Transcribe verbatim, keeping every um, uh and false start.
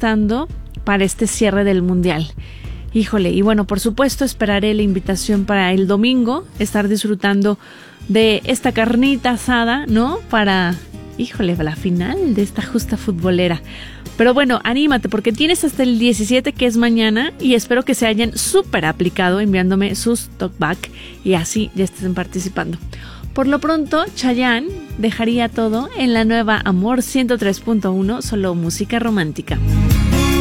estando para este cierre del Mundial. Híjole, y bueno, por supuesto esperaré la invitación para el domingo, estar disfrutando de esta carnita asada, ¿no? Para, híjole, la final de esta justa futbolera. Pero bueno, anímate porque tienes hasta el diecisiete, que es mañana, y espero que se hayan súper aplicado enviándome sus talkback y así ya estén participando. Por lo pronto, Chayanne dejaría todo en la nueva Amor ciento tres punto uno, solo música romántica.